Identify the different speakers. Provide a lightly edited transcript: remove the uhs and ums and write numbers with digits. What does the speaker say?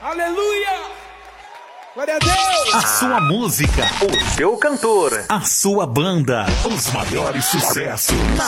Speaker 1: Aleluia! Glória a Deus!
Speaker 2: A sua música,
Speaker 3: o seu cantor,
Speaker 2: a sua banda, os maiores sucessos.